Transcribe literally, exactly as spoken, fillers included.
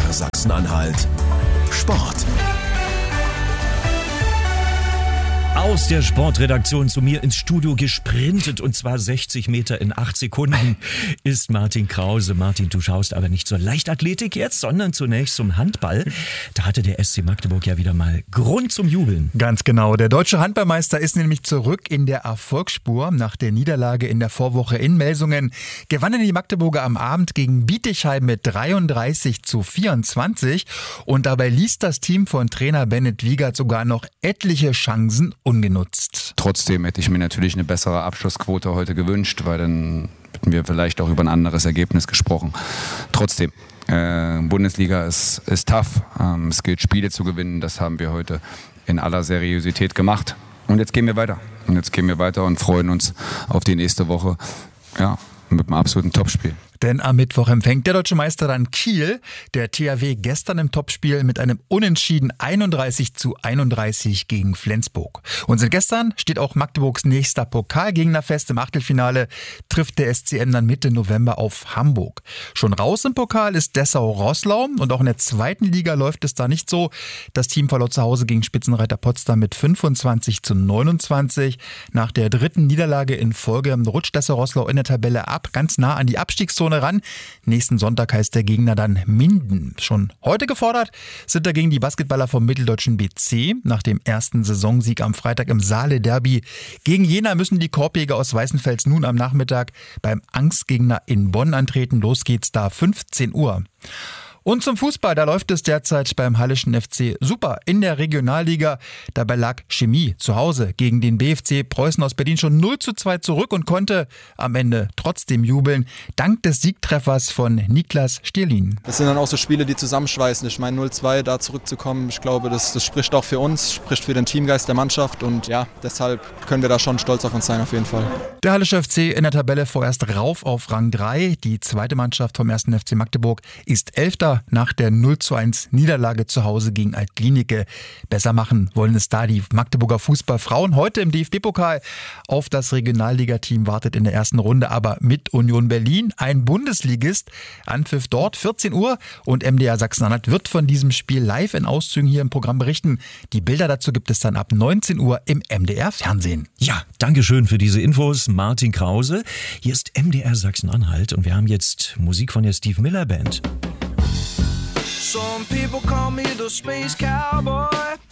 R Sachsen-Anhalt Sport. Aus der Sportredaktion zu mir ins Studio gesprintet, und zwar sechzig Meter in acht Sekunden, ist Martin Krause. Martin, du schaust aber nicht zur Leichtathletik jetzt, sondern zunächst zum Handball. Da hatte der S C Magdeburg ja wieder mal Grund zum Jubeln. Ganz genau. Der deutsche Handballmeister ist nämlich zurück in der Erfolgsspur. Nach der Niederlage in der Vorwoche in Melsungen gewannen die Magdeburger am Abend gegen Bietigheim mit dreiunddreißig zu vierundzwanzig. Und dabei ließ das Team von Trainer Bennett Wiegert sogar noch etliche Chancen ungenutzt. Trotzdem hätte ich mir natürlich eine bessere Abschlussquote heute gewünscht, weil dann hätten wir vielleicht auch über ein anderes Ergebnis gesprochen. Trotzdem, äh, Bundesliga ist, ist tough. Ähm, es gilt, Spiele zu gewinnen. Das haben wir heute in aller Seriosität gemacht. Und jetzt gehen wir weiter. Und jetzt gehen wir weiter und freuen uns auf die nächste Woche. Ja, mit einem absoluten Topspiel. Denn am Mittwoch empfängt der deutsche Meister dann Kiel. Der T H W gestern im Topspiel mit einem Unentschieden einunddreißig zu einunddreißig gegen Flensburg. Und seit gestern steht auch Magdeburgs nächster Pokalgegner fest. Im Achtelfinale trifft der S C M dann Mitte November auf Hamburg. Schon raus im Pokal ist Dessau-Roßlau, und auch in der zweiten Liga läuft es da nicht so. Das Team verlor zu Hause gegen Spitzenreiter Potsdam mit fünfundzwanzig zu neunundzwanzig. Nach der dritten Niederlage in Folge rutscht Dessau-Roßlau in der Tabelle ab, ganz nah an die Abstiegszone ran. Nächsten Sonntag heißt der Gegner dann Minden. Schon heute gefordert sind dagegen die Basketballer vom mitteldeutschen B C. Nach dem ersten Saisonsieg am Freitag im Saale-Derby gegen Jena müssen die Korbjäger aus Weißenfels nun am Nachmittag beim Angstgegner in Bonn antreten. Los geht's da fünfzehn Uhr. Und zum Fußball, da läuft es derzeit beim Halleschen F C super in der Regionalliga. Dabei lag Chemie zu Hause gegen den B F C Preußen aus Berlin schon null zu zwei zurück und konnte am Ende trotzdem jubeln, dank des Siegtreffers von Niklas Stierlin. Das sind dann auch so Spiele, die zusammenschweißen. Ich meine, null zwei da zurückzukommen, ich glaube, das, das spricht auch für uns, spricht für den Teamgeist der Mannschaft, und ja, deshalb können wir da schon stolz auf uns sein, auf jeden Fall. Der Hallische F C in der Tabelle vorerst rauf auf Rang drei. Die zweite Mannschaft vom ersten F C Magdeburg ist Elfter nach der null zu eins Niederlage zu Hause gegen Alt-Glienicke. Besser machen wollen es da die Magdeburger Fußballfrauen. Heute im D F B-Pokal auf das Regionalligateam wartet in der ersten Runde aber mit Union Berlin ein Bundesligist. Anpfiff dort vierzehn Uhr, und M D R Sachsen-Anhalt wird von diesem Spiel live in Auszügen hier im Programm berichten. Die Bilder dazu gibt es dann ab neunzehn Uhr im M D R Fernsehen. Ja, Dankeschön für diese Infos, Martin Krause. Hier ist M D R Sachsen-Anhalt, und wir haben jetzt Musik von der Steve Miller Band. Some people call me the space cowboy.